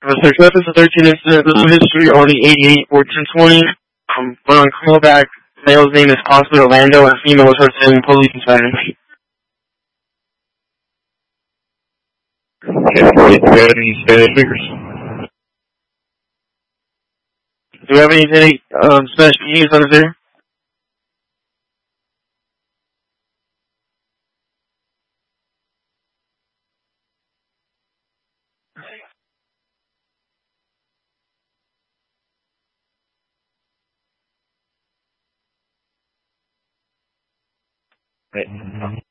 Reference to 13 incident, little history, only 88, 1420. Went on callback. Male's name is Oscar Orlando, and female was heard saying police inside. Okay, do we have any Spanish speakers? Do we have any Spanish speakers under there? Right.